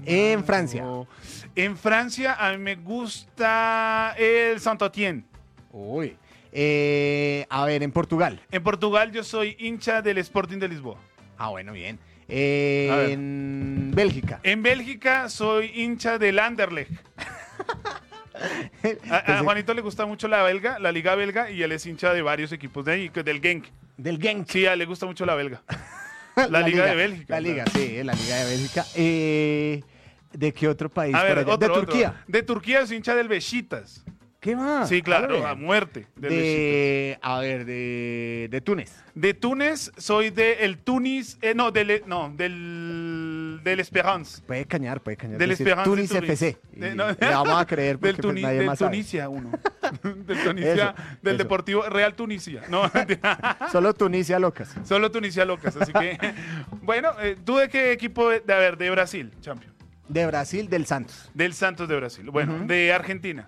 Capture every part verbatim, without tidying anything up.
En Francia. En Francia a mí me gusta el Saint-Étienne. Uy. Eh, a ver, en Portugal. En Portugal yo soy hincha del Sporting de Lisboa. Ah, bueno, bien. Eh, A ver. en Bélgica. En Bélgica soy hincha del Anderlecht. A, a Entonces, Juanito le gusta mucho la belga, la liga belga, y él es hincha de varios equipos de ahí, que- del Genk. del Genk. Sí, a él le gusta mucho la belga. La, liga, de Bélgica. La liga, claro. sí, la liga de Bélgica. Eh, ¿De qué otro país? A ver, por allá? otro, de otro. Turquía. De Turquía soy hincha del Besiktas. ¿Qué más? Sí, claro, Hágale. a muerte. Del Besiktas. De, a ver, de, de Túnez. De Túnez soy de el Tunis, eh, no, del, no, del, del Esperance. Puede cañar, puede cañar. Del decir Esperance Túnez Tunis. F C. Y De- no, le vamos a creer porque del, pues, Tuni- nadie del más sabe. Tunisia uno. del Tunisia, Eso, del eso. Deportivo Real Tunisia. No, Solo Tunisia locas. solo Tunisia locas. Así que, bueno, eh, ¿tú de qué equipo? De, de, a ver, de Brasil, champion. De Brasil, del Santos. Del Santos de Brasil. Bueno, Ujú. de Argentina.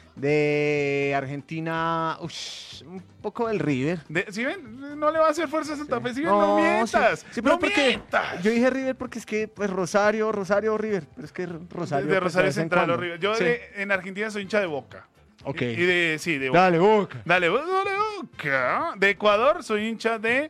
De Argentina, ush, un poco del River. De, ¿Sí ven? No le va a hacer fuerza a Santa Fe. ¿Sí ven? No, No, mientas. sí. Sí, pero no porque mientas. yo dije River porque es que pues Rosario, Rosario o River, pero es que Rosario de, de pues, Rosario vez en Central o cuando. River. Yo Sí. de- en Argentina soy hincha de Boca. Ok. Y, y de, sí, de Boca. Dale, Boca. Dale, dale, Boca. De Ecuador soy hincha de...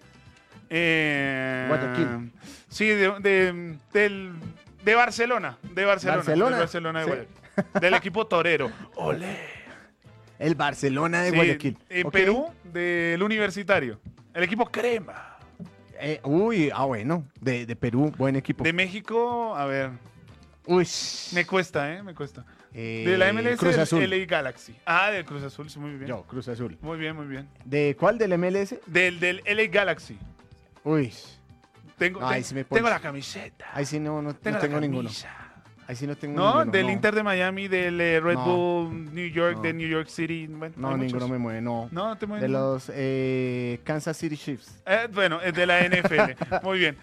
Eh, Guayaquil. Sí, de, de, del, de Barcelona. De Barcelona. Barcelona. De Barcelona de Sí. Guayaquil. Del equipo torero. Olé. El Barcelona de Sí, Guayaquil. En Ok. Perú, del Universitario. El equipo Crema. Eh, uy, ah, bueno, de, de Perú, buen equipo. De México, a ver, Uy. me cuesta, ¿eh? Me cuesta. Eh, De la M L S, Cruz el Azul. L A Galaxy. Ah, del Cruz Azul, sí, muy bien. Yo, Cruz Azul. Muy bien, muy bien. ¿De cuál? ¿Del M L S? Del, del L A Galaxy. Uy. Tengo, No, ahí ten- sí me pones. tengo la camiseta. Ahí sí no, no, no Tengo tengo la ninguno. camisa. Ahí sí no tengo No, ninguno. del no. Inter de Miami, del eh, Red No. Bull New York, No. de New York City. Bueno, No, hay ninguno muchos. me mueve, no. No, no te mueves. De ninguno. los eh, Kansas City Chiefs. Eh, bueno, es de la N F L. Muy bien.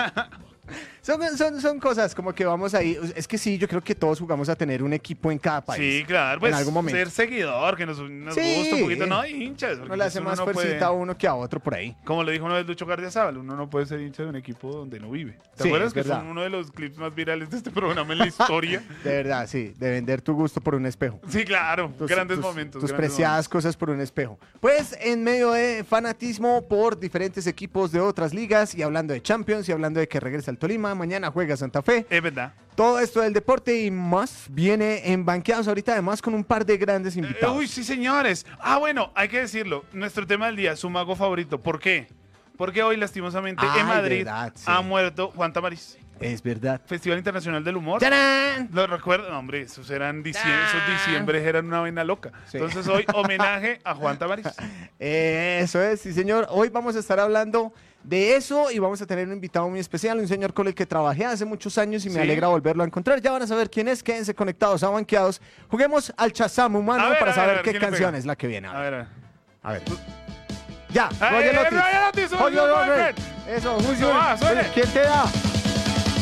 Son, son, son cosas como que vamos ahí. Es que sí, yo creo que todos jugamos a tener un equipo en cada país. Sí, claro. Pues en algún momento. ser seguidor, que nos, nos Sí. gusta un poquito. No, y hinchas. porque No le hace uno más no fuercita puede- a uno que a otro por ahí. Como le dijo una vez Lucho Gardiazabal, uno no puede ser hincha de un equipo donde no vive. ¿Te Sí, acuerdas es que verdad. son uno de los clips más virales de este programa en la historia? De verdad, sí. De vender tu gusto por un espejo. Sí, claro. Tus- grandes tus- momentos. Tus grandes preciadas cosas por un espejo. Pues en medio de fanatismo por diferentes equipos de otras ligas y hablando de Champions y hablando de que regresa al Tolima, mañana juega Santa Fe. momentos. Es verdad. Todo esto del deporte y más viene en Banqueados ahorita, además con un par de grandes Eh, invitados. uy, sí, señores. Ah, bueno, hay que decirlo. Nuestro tema del día, su mago favorito. ¿Por qué? Porque hoy, lastimosamente, Ay, en Madrid verdad, sí. ha muerto Juan Tamariz. Es verdad. Festival Internacional del Humor. ¡Tarán! Lo recuerdo, no, hombre, esos eran diciembre, esos diciembre eran una vaina loca. Sí. Entonces hoy homenaje a Juan Tamariz. Eh, Eso es, sí señor. Hoy vamos a estar hablando de eso y vamos a tener un invitado muy especial, un señor con el que trabajé hace muchos años y me Sí. alegra volverlo a encontrar. Ya van a saber quién es, quédense conectados a Banqueados. Juguemos al Shazam humano A ver, para a ver, saber a ver, qué ¿quién le canción pega? es la que viene. A ver, a ver. A ver. Ya, Ah, Roger eh, Otis. Roger Otis, Roger Roger Otis. Otis. Eso, muy Eso bien. va, suene. ¿Quién te da?